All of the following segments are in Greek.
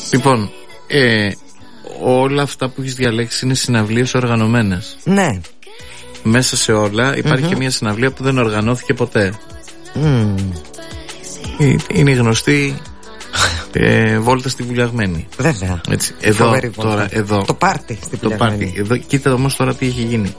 Λοιπόν, όλα αυτά που έχεις διαλέξει είναι συναυλίες οργανωμένες. Ναι. Μέσα σε όλα υπάρχει και μια συναυλία που δεν οργανώθηκε ποτέ. Είναι η γνωστή βόλτα στη Βουλιαγμένη. Βέβαια. Έτσι. Εδώ. Το πάρτι στη Βουλιαγμένη. Εδώ, κοίτα όμως τώρα τι έχει γίνει.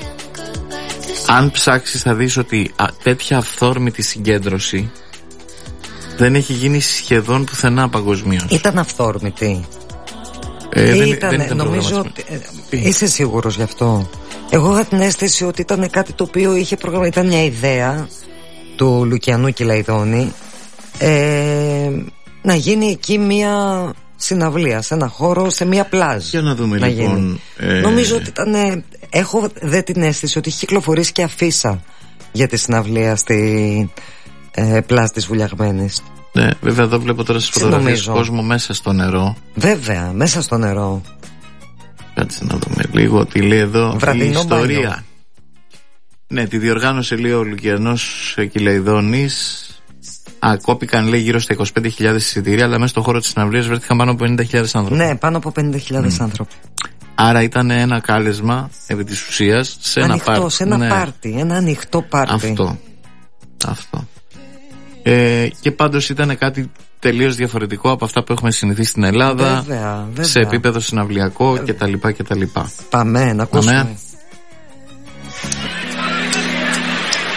Αν ψάξεις θα δεις ότι τέτοια αυθόρμητη συγκέντρωση δεν έχει γίνει σχεδόν πουθενά παγκοσμίως. Ήταν αυθόρμητη. Δεν ήταν νομίζω ότι, είσαι σίγουρος γι' αυτό? Εγώ είχα την αίσθηση ότι ήταν κάτι το οποίο είχε προγραμματίσει. Ήταν μια ιδέα του Λουκιανού Κυλαϊδόνη να γίνει εκεί μια συναυλία, σε ένα χώρο, σε μια πλάζ. Για να δούμε λοιπόν. Νομίζω ότι ήταν. Έχω δε την αίσθηση ότι έχει κυκλοφορήσει και αφίσα για τη συναυλία στη πλάζ της Βουλιαγμένης. Ναι, βέβαια εδώ βλέπω τώρα στις φωτογραφίες κόσμο μέσα στο νερό. Βέβαια, μέσα στο νερό. Κάτσε να δούμε λίγο τι λέει εδώ η ιστορία. Μπάνιο. Ναι, τη διοργάνωσε λέει ο Λουκιανός Κυλαϊδόνης. Κόπηκαν λέει γύρω στα 25.000 εισιτήρια, αλλά μέσα στο χώρο της συναυλίας βρέθηκαν πάνω από 50.000 άνθρωποι. Ναι, πάνω από 50.000 άνθρωποι. Άρα ήταν ένα κάλεσμα επί της ουσίας σε ένα πάρτι. Σε ένα πάρτι, ένα ανοιχτό πάρτι. Αυτό. Και πάντως ήταν κάτι τελείως διαφορετικό από αυτά που έχουμε συνηθίσει στην Ελλάδα. Βέβαια. Σε επίπεδο συναυλιακό κτλ. Πάμε να ακούσουμε.